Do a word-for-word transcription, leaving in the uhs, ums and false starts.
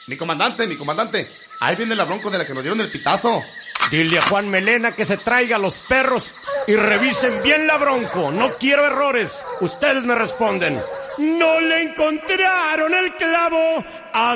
Mi comandante, mi comandante. Ahí viene la bronco de la que nos dieron el pitazo. Dile a Juan Melena que se traiga a los perros y revisen bien la bronco. No quiero errores. Ustedes me responden. No le encontraron el clavo a